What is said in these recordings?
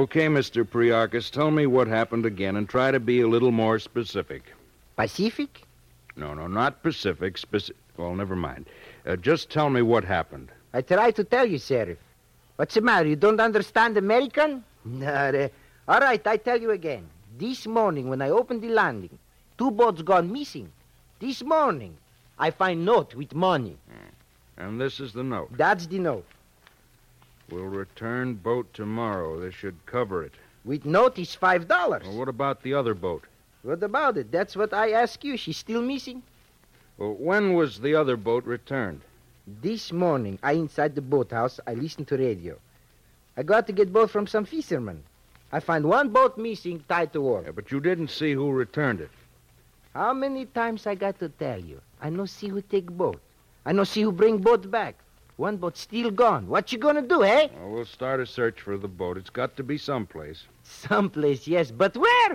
Okay, Mr. Priarchus, tell me what happened again and try to be a little more specific. Pacific? No, not Pacific. Well, never mind. Just tell me what happened. I try to tell you, Sheriff. What's the matter? You don't understand American? No. All right, I tell you again. This morning, when I opened the landing, 2 boats gone missing. This morning, I find note with money. And this is the note. That's the note. We'll return boat tomorrow. This should cover it. With note is $5. Well, what about the other boat? What about it? That's what I ask you. She's still missing? Well, when was the other boat returned? This morning, I inside the boathouse, I listen to radio. I got to get boat from some fishermen. I find 1 boat missing, tied to wharf. Yeah, but you didn't see who returned it. How many times I got to tell you? I no see who take boat. I no see who bring boat back. 1 boat still gone. What you gonna do, eh? Well, we'll start a search for the boat. It's got to be someplace. Someplace, yes, but where?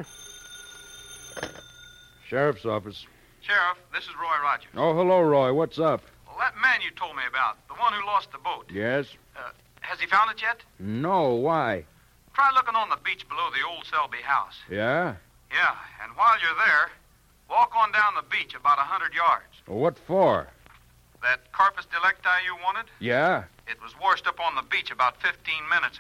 Sheriff's office. Sheriff, this is Roy Rogers. Oh, hello, Roy. What's up? Well, that man you told me about, the one who lost the boat, Yes? has he found it yet? No, why? Try looking on the beach below the old Selby house. Yeah? Yeah, and while you're there, walk on down the beach about 100 yards. Well, what for? That Carpus Delecti you wanted, Yeah? it was washed up on the beach about 15 minutes